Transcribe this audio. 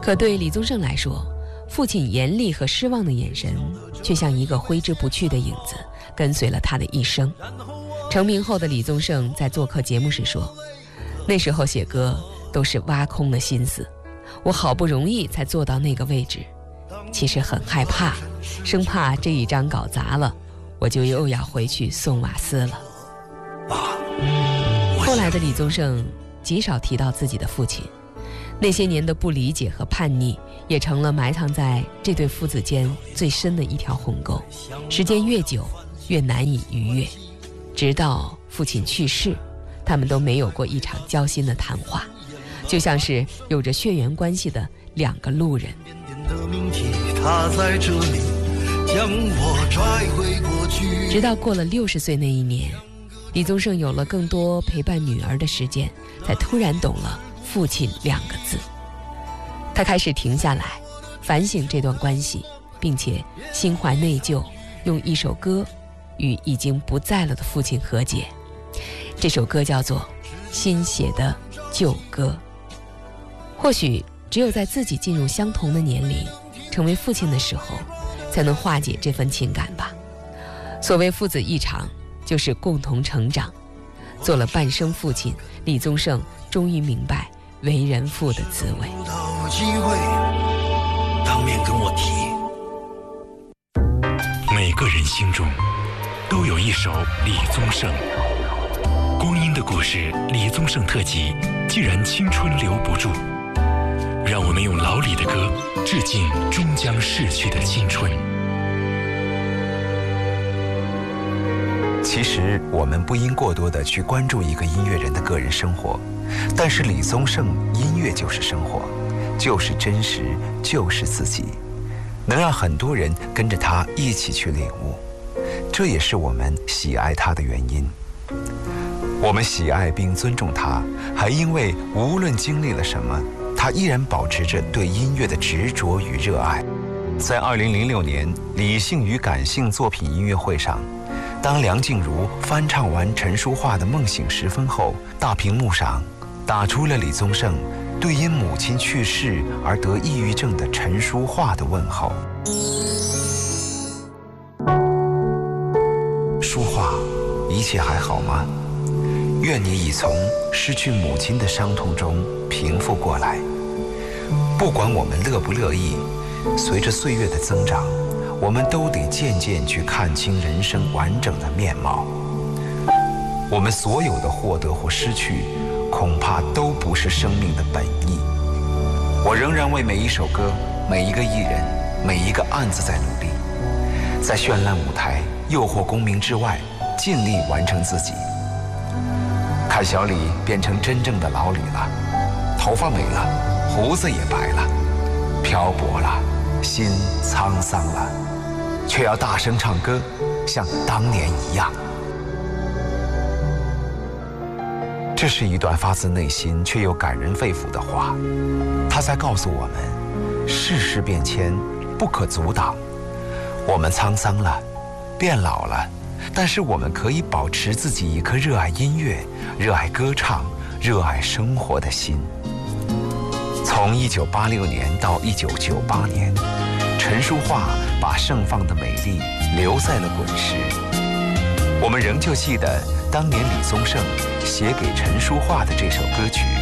可对李宗盛来说，父亲严厉和失望的眼神却像一个挥之不去的影子，跟随了他的一生。成名后的李宗盛在做客节目时说，那时候写歌都是挖空了心思，我好不容易才做到那个位置，其实很害怕，生怕这一张稿砸了，我就又要回去送瓦斯了。后来的李宗盛极少提到自己的父亲，那些年的不理解和叛逆也成了埋藏在这对父子间最深的一条鸿沟，时间越久越难以逾越。直到父亲去世，他们都没有过一场交心的谈话，就像是有着血缘关系的两个路人。直到过了60岁那一年，李宗盛有了更多陪伴女儿的时间，才突然懂了父亲2个字。他开始停下来反省这段关系，并且心怀内疚，用一首歌与已经不在了的父亲和解。这首歌叫做《新写的旧歌》。或许只有在自己进入相同的年龄，成为父亲的时候，才能化解这份情感吧。所谓父子一场，就是共同成长。做了半生父亲，李宗盛终于明白为人父的滋味。 当面跟我提。 每个人心中都有一首李宗盛。光阴的故事李宗盛特辑，既然青春留不住，让我们用老李的歌致敬终将逝去的青春。 其实我们不应过多的去关注一个音乐人的个人生活，但是李宗盛音乐就是生活，就是真实，就是自己，能让很多人跟着他一起去领悟，这也是我们喜爱他的原因。我们喜爱并尊重他，还因为无论经历了什么，他依然保持着对音乐的执着与热爱。在2006年理性与感性作品音乐会上，当梁静茹翻唱完陈淑桦的《梦醒时分》后，大屏幕上打出了李宗盛对因母亲去世而得抑郁症的陈淑桦的问候。淑桦，一切还好吗？愿你已从失去母亲的伤痛中平复过来。不管我们乐不乐意，随着岁月的增长，我们都得渐渐去看清人生完整的面貌。我们所有的获得或失去，恐怕都不是生命的本意。我仍然为每一首歌、每一个艺人、每一个案子在努力，在绚烂舞台、诱惑功名之外，尽力完成自己。看小李变成真正的老李了，头发没了，胡子也白了，漂泊了，心沧桑了，却要大声唱歌，像当年一样。这是一段发自内心却又感人肺腑的话，他在告诉我们，世事变迁不可阻挡，我们沧桑了，变老了，但是我们可以保持自己一颗热爱音乐、热爱歌唱、热爱生活的心。从1986年到1998年，陈淑桦把盛放的美丽留在了滚石。我们仍旧记得当年李宗盛写给陈淑桦的这首歌曲，